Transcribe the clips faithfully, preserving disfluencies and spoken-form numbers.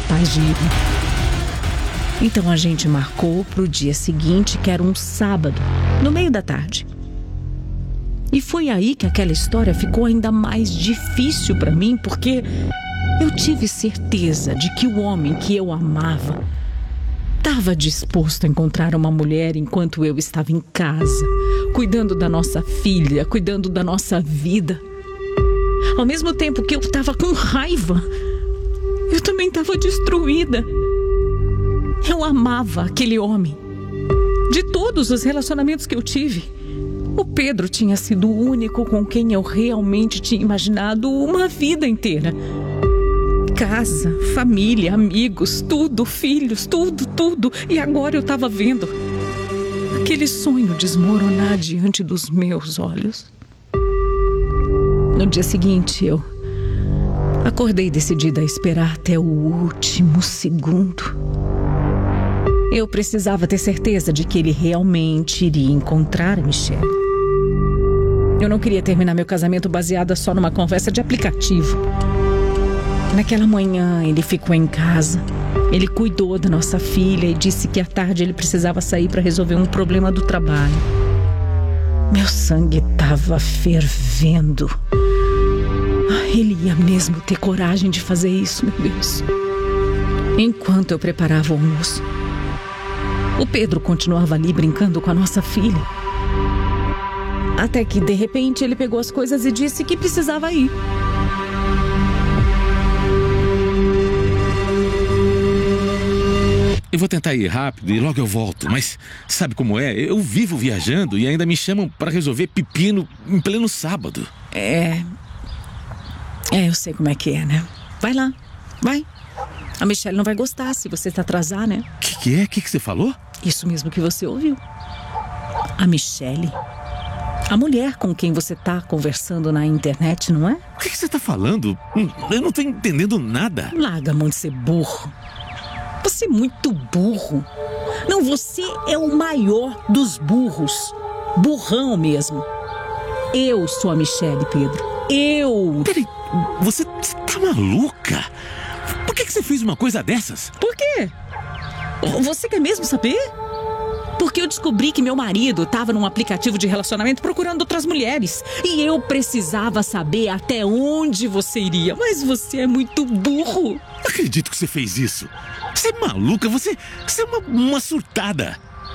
capaz de ir. Então a gente marcou para o dia seguinte, que era um sábado, no meio da tarde. E foi aí que aquela história ficou ainda mais difícil para mim, porque eu tive certeza de que o homem que eu amava estava disposto a encontrar uma mulher enquanto eu estava em casa, cuidando da nossa filha, cuidando da nossa vida. Ao mesmo tempo que eu estava com raiva, eu também estava destruída. Eu amava aquele homem. De todos os relacionamentos que eu tive, o Pedro tinha sido o único com quem eu realmente tinha imaginado uma vida inteira. Casa, família, amigos, tudo, filhos, tudo, tudo. E agora eu estava vendo aquele sonho desmoronar diante dos meus olhos. No dia seguinte, eu acordei decidida a esperar até o último segundo. Eu precisava ter certeza de que ele realmente iria encontrar a Michelle. Eu não queria terminar meu casamento baseada só numa conversa de aplicativo. Naquela manhã, ele ficou em casa. Ele cuidou da nossa filha e disse que à tarde ele precisava sair para resolver um problema do trabalho. Meu sangue estava fervendo. Ele ia mesmo ter coragem de fazer isso, meu Deus. Enquanto eu preparava o almoço, o Pedro continuava ali brincando com a nossa filha. Até que, de repente, ele pegou as coisas e disse que precisava ir. Eu vou tentar ir rápido e logo eu volto, mas sabe como é? Eu vivo viajando e ainda me chamam para resolver pepino em pleno sábado. É... É, eu sei como é que é, né? Vai lá, vai. A Michelle não vai gostar se você se atrasar, né? O que, que é? O que, que você falou? Isso mesmo que você ouviu. A Michelle, a mulher com quem você tá conversando na internet, não é? O que, que você tá falando? Eu não tô entendendo nada. Larga a mão de ser burro. Você é muito burro. Não, você é o maior dos burros. Burrão mesmo. Eu sou a Michelle, Pedro. Eu. Peraí, você, você tá maluca? Por que, que você fez uma coisa dessas? Por quê? Você quer mesmo saber? Porque eu descobri que meu marido estava num aplicativo de relacionamento procurando outras mulheres. E eu precisava saber até onde você iria. Mas você é muito burro. Não acredito que você fez isso. Você é maluca, você, você é uma, uma surtada.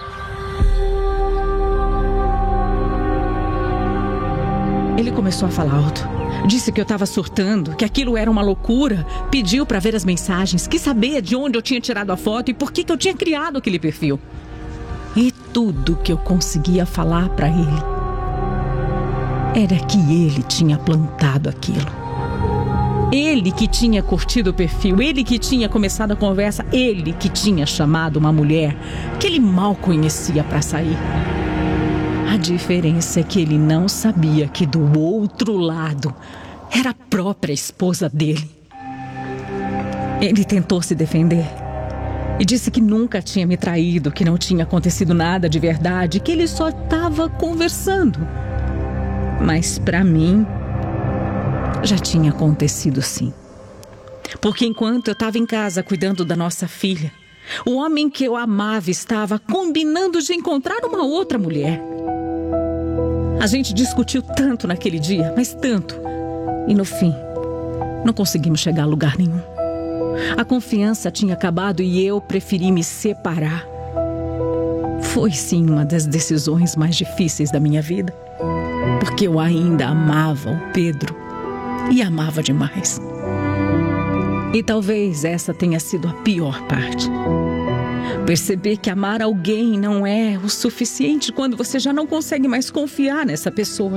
Ele começou a falar alto. Disse que eu estava surtando, que aquilo era uma loucura. Pediu para ver as mensagens, quis saber de onde eu tinha tirado a foto e por que, que eu tinha criado aquele perfil. E tudo que eu conseguia falar para ele era que ele tinha plantado aquilo. Ele que tinha curtido o perfil, ele que tinha começado a conversa, ele que tinha chamado uma mulher que ele mal conhecia para sair. A diferença é que ele não sabia que do outro lado era a própria esposa dele. Ele tentou se defender e disse que nunca tinha me traído, que não tinha acontecido nada de verdade, que ele só estava conversando. Mas para mim, já tinha acontecido sim. Porque enquanto eu estava em casa cuidando da nossa filha, o homem que eu amava estava combinando de encontrar uma outra mulher. A gente discutiu tanto naquele dia, mas tanto. E no fim, não conseguimos chegar a lugar nenhum. A confiança tinha acabado e eu preferi me separar. Foi sim uma das decisões mais difíceis da minha vida. Porque eu ainda amava o Pedro. E amava demais. E talvez essa tenha sido a pior parte. Perceber que amar alguém não é o suficiente quando você já não consegue mais confiar nessa pessoa.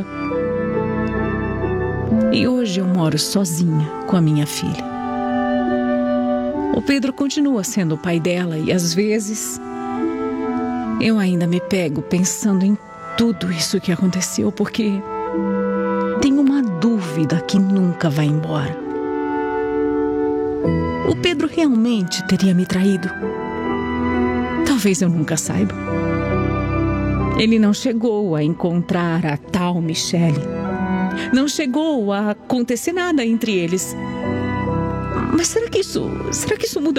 E hoje eu moro sozinha com a minha filha. O Pedro continua sendo o pai dela e às vezes eu ainda me pego pensando em tudo isso que aconteceu, porque tenho uma dúvida que nunca vai embora. O Pedro realmente teria me traído? Talvez eu nunca saiba. Ele não chegou a encontrar a tal Michelle. Não chegou a acontecer nada entre eles. Mas será que isso, será que isso muda